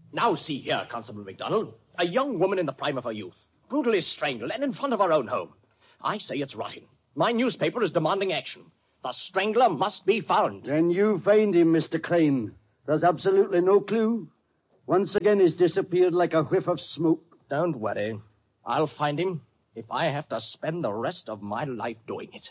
Now see here, Constable MacDonald. A young woman in the prime of her youth, brutally strangled, and in front of her own home. I say it's rotting. My newspaper is demanding action. The strangler must be found. Then you find him, Mr. Crane. There's absolutely no clue. Once again, he's disappeared like a whiff of smoke. Don't worry. I'll find him if I have to spend the rest of my life doing it.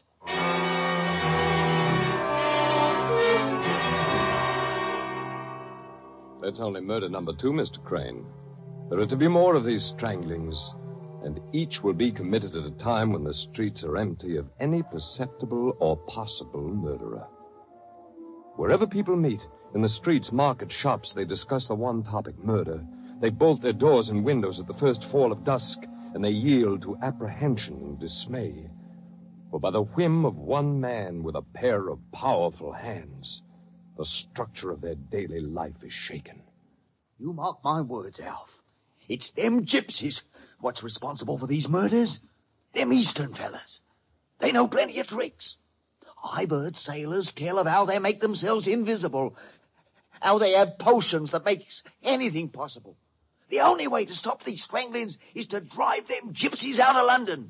That's only murder number 2, Mr. Crane. There are to be more of these stranglings, and each will be committed at a time when the streets are empty of any perceptible or possible murderer. Wherever people meet, in the streets, market, shops, they discuss the one topic, murder. They bolt their doors and windows at the first fall of dusk, and they yield to apprehension and dismay. For by the whim of one man with a pair of powerful hands, the structure of their daily life is shaken. You mark my words, Alf. It's them gypsies what's responsible for these murders. Them Eastern fellas. They know plenty of tricks. I've heard sailors tell of how they make themselves invisible, how they have potions that makes anything possible. The only way to stop these stranglings is to drive them gypsies out of London.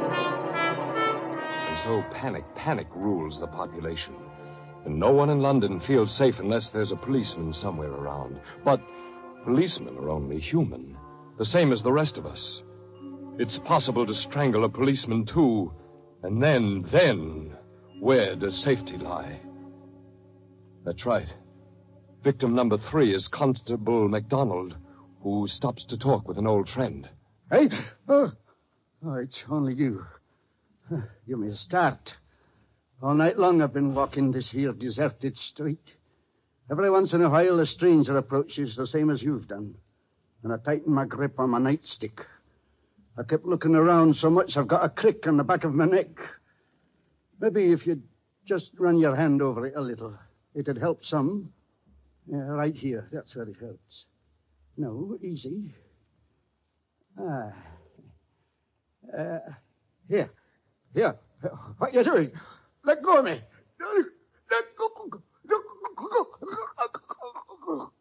And so panic rules the population. And no one in London feels safe unless there's a policeman somewhere around. But policemen are only human, the same as the rest of us. It's possible to strangle a policeman, too. And then, where does safety lie? That's right. Victim number 3 is Constable MacDonald, who stops to talk with an old friend. Hey? Oh, it's only you. Give me a start. All night long I've been walking this here deserted street. Every once in a while a stranger approaches the same as you've done. And I tighten my grip on my nightstick. I kept looking around so much I've got a crick on the back of my neck. Maybe if you'd just run your hand over it a little, it'd help some. Yeah, right here. That's where it hurts. No, easy. Here. What are you doing? Let go of me. Let go.